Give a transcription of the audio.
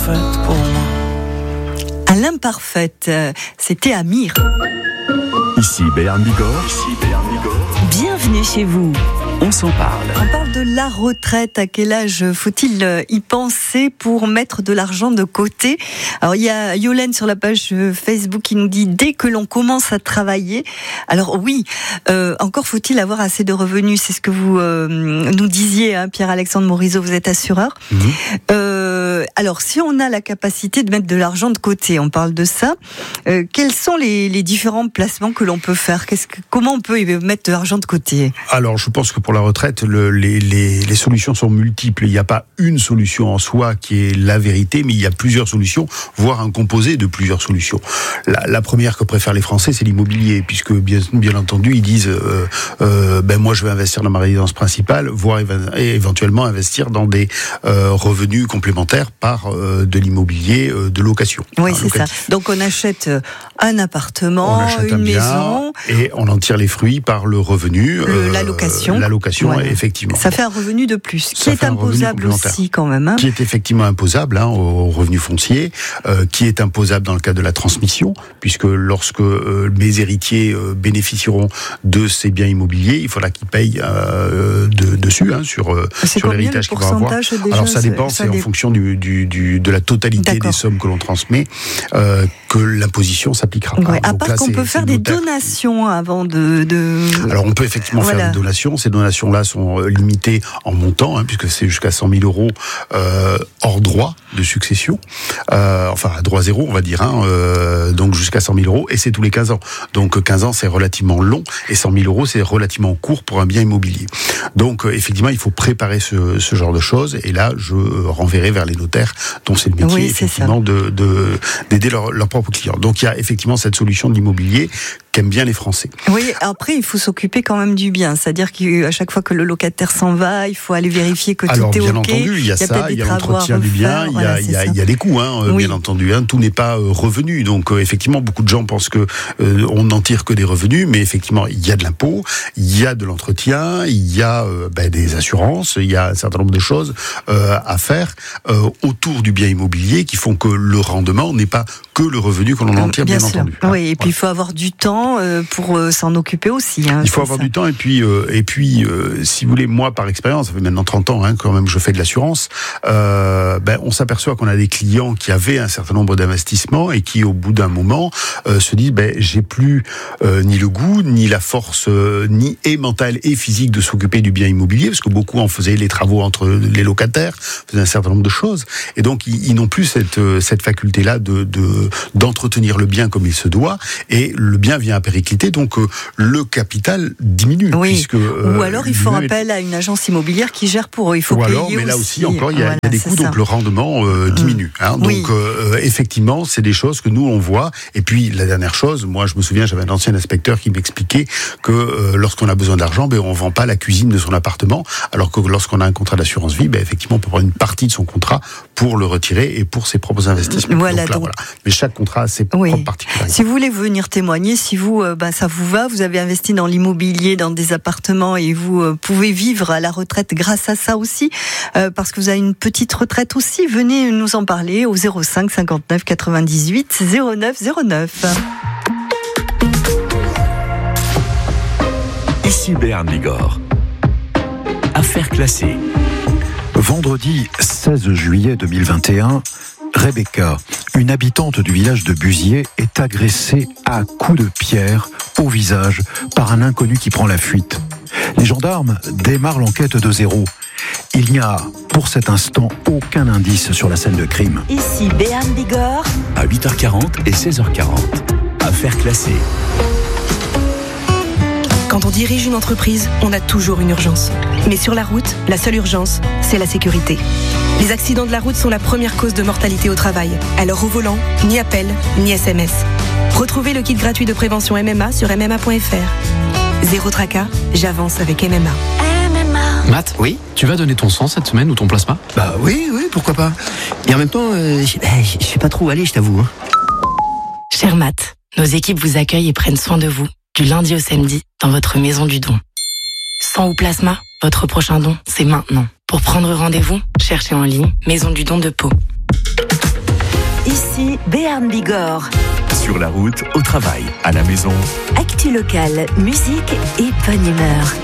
l'imparfaite pour moi. À l'imparfaite, c'était Amir. Ici Béarn Bigorre. Bienvenue chez vous. On s'en parle. On parle de la retraite. À quel âge faut-il y penser pour mettre de l'argent de côté ? Alors, il y a Yolène sur la page Facebook qui nous dit « Dès que l'on commence à travailler ». Alors oui, encore faut-il avoir assez de revenus. C'est ce que vous nous disiez, hein, Pierre-Alexandre Morisot, vous êtes assureur. Alors, si on a la capacité de mettre de l'argent de côté, on parle de ça, quels sont les différents placements que l'on peut faire ? Comment on peut mettre de l'argent de côté ? Alors, je pense que pour la retraite, les solutions sont multiples. Il n'y a pas une solution en soi qui est la vérité, mais il y a plusieurs solutions, voire un composé de plusieurs solutions. La première que préfèrent les Français, c'est l'immobilier, puisque bien entendu, ils disent moi, je vais investir dans ma résidence principale, voire éventuellement investir dans des revenus complémentaires par de l'immobilier de location. Oui, c'est ça. Donc, on achète un appartement, une maison, et on en tire les fruits par le revenu, la location. La location, voilà. Effectivement. Ça fait un revenu de plus, qui est imposable aussi quand même. Hein. Qui est effectivement imposable au revenu foncier, qui est imposable dans le cas de la transmission, puisque lorsque mes héritiers bénéficieront de ces biens immobiliers, il faudra qu'ils payent dessus, sur l'héritage qu'ils vont avoir. Alors ça dépend, c'est en fonction de la totalité des sommes que l'on transmet que l'imposition s'appliquera. Ouais, à part qu'on peut faire des donations avant de... Alors on peut effectivement faire des donations. Ces donations-là sont limitées en montant, puisque c'est jusqu'à 100 000 euros hors droit de succession. Enfin, à droit zéro, on va dire. Donc jusqu'à 100 000 euros, et c'est tous les 15 ans. Donc 15 ans, c'est relativement long, et 100 000 euros, c'est relativement court pour un bien immobilier. Donc effectivement, il faut préparer ce genre de choses, et là, je renverrai vers les notaires, dont c'est le métier, effectivement, d'aider leurs propres clients. Donc il y a effectivement cette solution de l'immobilier qu'aiment bien les Français. Oui, après, il faut s'occuper quand même du bien. C'est-à-dire qu'à chaque fois que le locataire s'en va, il faut aller vérifier que tout est OK. Alors, bien entendu, il y a ça, il y a l'entretien du bien, il y a les coûts, bien entendu. Tout n'est pas revenu. Donc, effectivement, beaucoup de gens pensent que on n'en tire que des revenus, mais effectivement, il y a de l'impôt, il y a de l'entretien, il y a des assurances, il y a un certain nombre de choses à faire autour du bien immobilier qui font que le rendement n'est pas que le revenu que l'on en tire, bien entendu. Oui, et puis il faut avoir du temps pour s'en occuper aussi. Il faut avoir du temps, et puis si vous voulez, moi par expérience, ça fait maintenant 30 ans quand même, je fais de l'assurance, on s'aperçoit qu'on a des clients qui avaient un certain nombre d'investissements et qui au bout d'un moment se disent j'ai plus ni le goût, ni la force, ni mentale et physique de s'occuper du bien immobilier, parce que beaucoup en faisaient les travaux entre les locataires, faisaient un certain nombre de choses, et donc ils n'ont plus cette faculté-là d'entretenir le bien comme il se doit, et le bien vient à péricliter, donc le capital diminue. Oui. Ou alors il faut appel à une agence immobilière qui gère pour eux. Il faut payer mais là aussi, encore, il y a des coûts, donc le rendement diminue. Donc effectivement, c'est des choses que nous on voit. Et puis la dernière chose, moi je me souviens, j'avais un ancien inspecteur qui m'expliquait que lorsqu'on a besoin d'argent, on vend pas la cuisine de son appartement, alors que lorsqu'on a un contrat d'assurance vie, effectivement on peut prendre une partie de son contrat pour le retirer et pour ses propres investissements. Voilà. Mais chaque contrat a ses propres particularités. Si vous voulez venir témoigner, si vous, ça vous va, vous avez investi dans l'immobilier, dans des appartements, et vous pouvez vivre à la retraite grâce à ça aussi, parce que vous avez une petite retraite aussi, venez nous en parler au 05 59 98 09 09. Ici Béarn Bigorre. Affaires classées. Vendredi 16 juillet 2021, Rebecca, une habitante du village de Buziers, est agressée à coups de pierre au visage par un inconnu qui prend la fuite. Les gendarmes démarrent l'enquête de zéro. Il n'y a, pour cet instant, aucun indice sur la scène de crime. Ici Béarn Bigorre. À 8h40 et 16h40. Affaires classées. Quand on dirige une entreprise, on a toujours une urgence. Mais sur la route, la seule urgence, c'est la sécurité. Les accidents de la route sont la première cause de mortalité au travail. Alors au volant, ni appel, ni SMS. Retrouvez le kit gratuit de prévention MMA sur MMA.fr. Zéro tracas, j'avance avec MMA. Matt, oui, tu vas donner ton sang cette semaine ou ton plasma ? Bah oui, pourquoi pas. Et en même temps, je sais pas trop où aller, je t'avoue. Cher Matt, nos équipes vous accueillent et prennent soin de vous, du lundi au samedi, dans votre maison du don. Sang ou plasma, votre prochain don, c'est maintenant. Pour prendre rendez-vous, cherchez en ligne Maison du don de Pau. Ici Béarn Bigorre. Sur la route, au travail, à la maison. Actu locale, musique et bonne humeur.